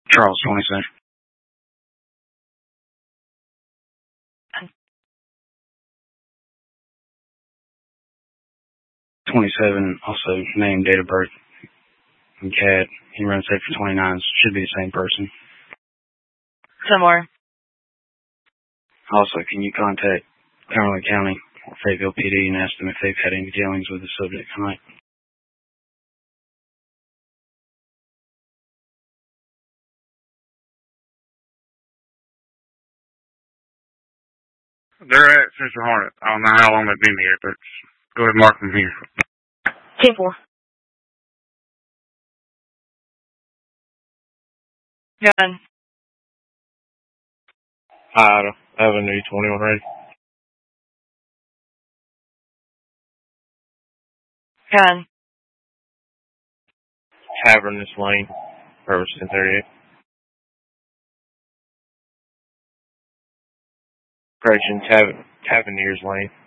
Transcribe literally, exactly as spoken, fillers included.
Charles twenty-seven. twenty-seven, also name, date of birth, and cat. He runs safe for twenty-nine. Should be the same person. Some more. Also, can you contact Cumberland County or Fayetteville P D and ask them if they've had any dealings with the subject tonight? They're at Central Hornet. I don't know how long they've been here, but go ahead and mark them here. ten four. Gun. Ida Avenue twenty-one ready. Gun. Taverness Lane, Purvis ten thirty-eight. Correction, Tav Taverniers Lane.